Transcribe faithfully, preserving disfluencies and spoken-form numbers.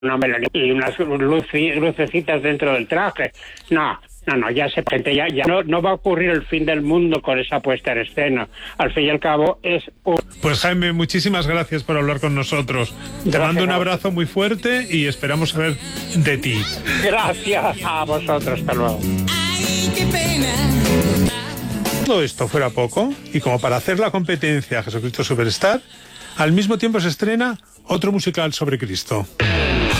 una melodía y unas luci- lucecitas dentro del traje. No, no, no, ya se gente, ya, ya no, no va a ocurrir el fin del mundo con esa puesta en escena. Al fin y al cabo es un... Pues Jaime, muchísimas gracias por hablar con nosotros. Te Gracias mando un a abrazo muy fuerte y esperamos saber de ti. Gracias a vosotros, hasta luego. Todo esto fuera poco, y como para hacer la competencia a Jesucristo Superstar, al mismo tiempo se estrena otro musical sobre Cristo.